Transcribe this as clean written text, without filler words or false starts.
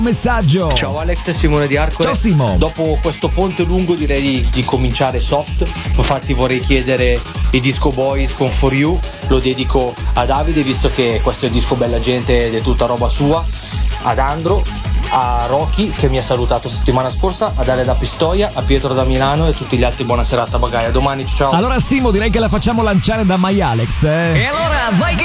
Messaggio. Ciao Alex, Simone di Arcore. Ciao Simo. Dopo questo ponte lungo direi di cominciare soft. Infatti vorrei chiedere i Disco Boys con For You. Lo dedico a Davide, visto che questo è il disco Bella Gente ed è tutta roba sua. Ad Andro, a Rocky che mi ha salutato settimana scorsa, ad Ale da Pistoia, a Pietro da Milano e tutti gli altri. Buona serata, Bagaia. A domani, ciao. Allora Simo, direi che la facciamo lanciare da My Alex. E allora vai